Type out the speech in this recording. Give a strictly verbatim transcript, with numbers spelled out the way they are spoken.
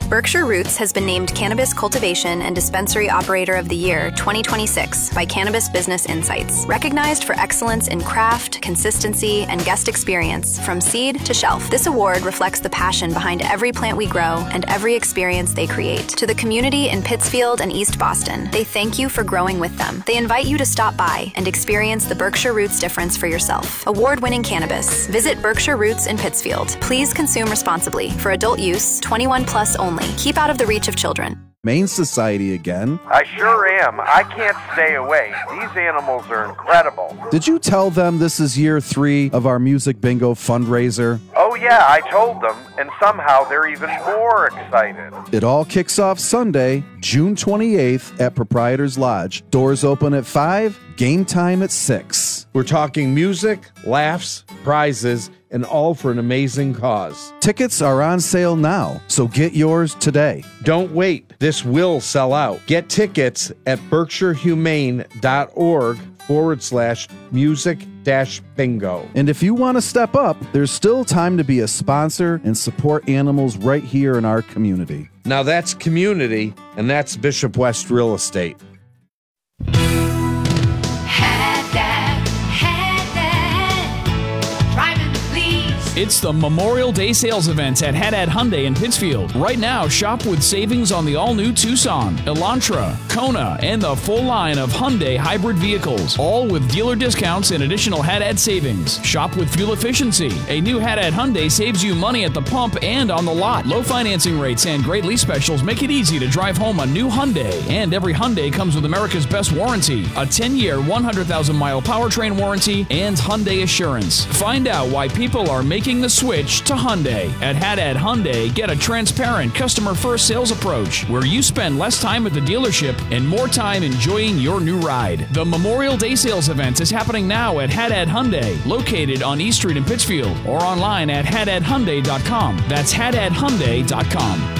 Berkshire Roots has been named Cannabis Cultivation and Dispensary Operator of the Year twenty twenty-six by Cannabis Business Insights. Recognized for excellence in craft, consistency, and guest experience from seed to shelf, this award reflects the passion behind every plant we grow and every experience they create. To the community in Pittsfield and East Boston, they thank you for growing with them. They invite you to stop by and experience the Berkshire Roots difference for yourself. Award-winning cannabis. Visit Berkshire Roots in Pittsfield. Please consume responsibly. For adult use, twenty-one plus only. Keep out of the reach of children. Humane Society again. I sure am. I can't stay away. These animals are incredible. Did you tell them this is year three of our Music Bingo fundraiser? Oh yeah, I told them, and somehow they're even more excited. It all kicks off Sunday, June twenty-eighth at Proprietors Lodge. Doors open at five, game time at six. We're talking music, laughs, prizes, and all for an amazing cause. Tickets are on sale now, so get yours today. Don't wait. This will sell out. Get tickets at berkshirehumane.org forward slash music dash bingo. And if you want to step up, there's still time to be a sponsor and support animals right here in our community. Now that's community, and that's Bishop West Real Estate. It's the Memorial Day sales event at Haddad Hyundai in Pittsfield. Right now, shop with savings on the all-new Tucson, Elantra, Kona, and the full line of Hyundai hybrid vehicles, all with dealer discounts and additional Haddad savings. Shop with fuel efficiency. A new Haddad Hyundai saves you money at the pump and on the lot. Low financing rates and great lease specials make it easy to drive home a new Hyundai. And every Hyundai comes with America's best warranty, a ten-year, one hundred thousand mile powertrain warranty, and Hyundai Assurance. Find out why people are making the switch to Hyundai. At Haddad Hyundai, get a transparent, customer-first sales approach where you spend less time at the dealership and more time enjoying your new ride. The Memorial Day sales event is happening now at Haddad Hyundai, located on East Street in Pittsfield, or online at haddad hyundai dot com. That's haddad hyundai dot com.